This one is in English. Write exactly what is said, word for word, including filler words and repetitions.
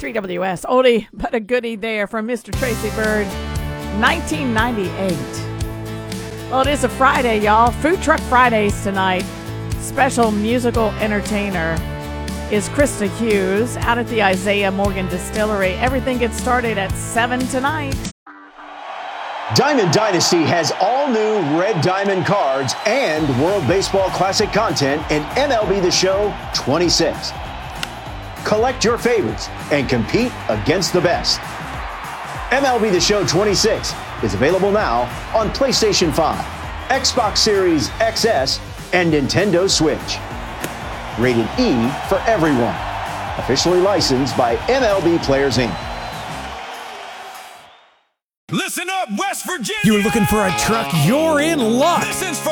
three W S. Oldie, but a goodie there from Mister Tracy Byrd, nineteen ninety-eight. Well, it is a Friday, y'all. Food Truck Fridays tonight. Special musical entertainer is Krista Hughes out at the Isaiah Morgan Distillery. Everything gets started at seven tonight. Diamond Dynasty has all new Red Diamond cards and World Baseball Classic content in M L B The Show twenty-six. Collect your favorites and compete against the best. M L B The Show twenty-six is available now on PlayStation five, Xbox Series X S, and Nintendo Switch. Rated E for everyone. Officially licensed by M L B Players, Incorporated. Listen up, West Virginia! You're looking for a truck? You're in luck! This is for